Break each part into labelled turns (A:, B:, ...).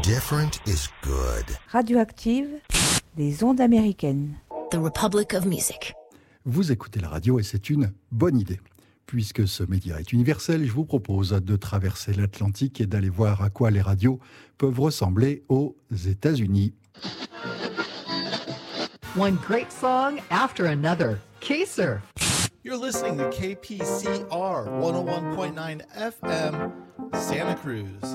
A: Different is good.
B: Radioactive, les ondes américaines.
C: The Republic of Music.
D: Vous écoutez la radio et c'est une bonne idée. Puisque ce média est universel, je vous propose de traverser l'Atlantique et d'aller voir à quoi les radios peuvent ressembler aux États-Unis.
E: One great song after another. K-Surf.
F: You're listening to KPCR 101.9 FM, Santa Cruz.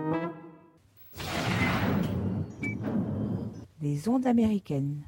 B: Les ondes américaines.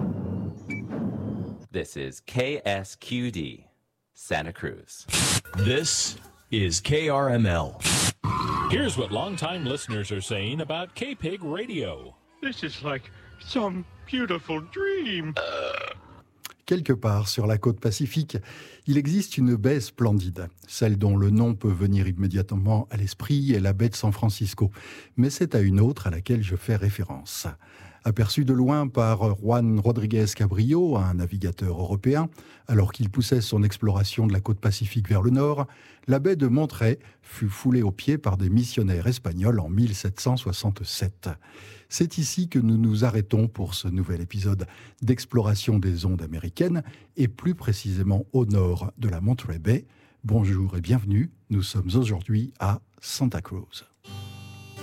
G: This is KSQD, Santa Cruz.
H: This is KRML.
I: Here's what longtime listeners are saying about K-Pig Radio.
J: This is like some beautiful dream.
D: Quelque part sur la côte pacifique, il existe une baie splendide. Celle dont le nom peut venir immédiatement à l'esprit est la baie de San Francisco. Mais c'est à une autre à laquelle je fais référence. Aperçu de loin par Juan Rodriguez Cabrillo, un navigateur européen, alors qu'il poussait son exploration de la côte pacifique vers le nord, la baie de Monterey fut foulée aux pieds par des missionnaires espagnols en 1767. C'est ici que nous nous arrêtons pour ce nouvel épisode d'exploration des ondes américaines et plus précisément au nord de la Monterey Bay. Bonjour et bienvenue, nous sommes aujourd'hui à Santa Cruz.